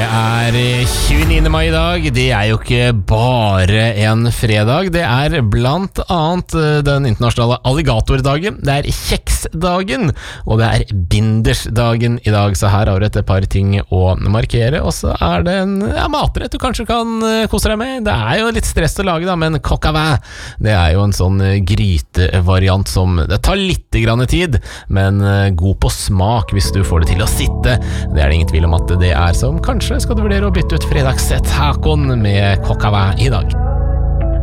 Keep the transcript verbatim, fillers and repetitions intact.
er tjueniende mai I dag. Det er jo ikke bare en fredag. Det er blant annet den internasjonale alligatordagen. Det er kjeksdagen, og det er bindersdagen I dag. Så her har du et par ting å markere. Og så er det en ja, matrett du kanskje kan kose deg med. Det er jo litt stress å lage da, men coq au vin, det er jo en sånn grytevariant som det tar litt grann tid, men god på smak hvis du får det til å sitte. Det er det ingen tvil om at det er, som kanskje skal du vurdere å bytte ut fredagstacoen med coq au vin I dag.